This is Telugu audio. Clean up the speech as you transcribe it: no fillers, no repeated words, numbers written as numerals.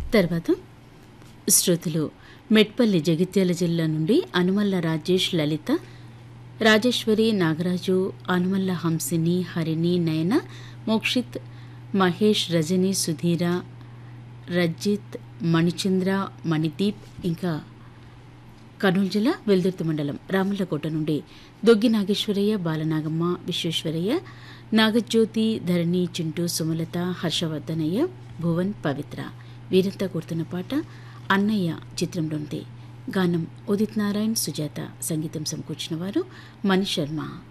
తర్వాత శ్రోతలు మెట్పల్లి జగిత్యాల జిల్లా నుండి అనుమల్ల రాజేష్, లలిత, రాజేశ్వరి, నాగరాజు, అనుమల్ల హంసిని, హరిణి, నయన, మోక్షిత్, మహేష్, రజని, సుధీర, రజిత్, మణిచంద్ర, మణిదీప్, ఇంకా కర్నూలు జిల్లా వెల్దుర్తి మండలం రామల్లకోట నుండి దొగ్గి నాగేశ్వరయ్య, బాలనాగమ్మ, విశ్వేశ్వరయ్య, నాగజ్యోతి, ధరణి, చింటూ, సుమలత, హర్షవర్ధనయ్య, భువన్, పవిత్ర వీరంతా కోరుతున్న పాట అన్నయ్య చిత్రంలోనిది. గానం ఉదిత్ నారాయణ్, సుజాత. సంగీతం సమకూర్చిన వారు మణి శర్మ.